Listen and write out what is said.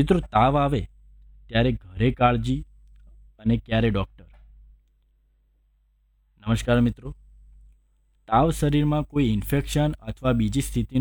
મિત્રો, તાવ આવે ત્યારે ઘરે કાળજી અને ક્યારે ડૉક્ટર. નમસ્કાર મિત્રો. તાવ શરીરમાં કોઈ ઇન્ફેક્શન અથવા બીજી સ્થિતિનું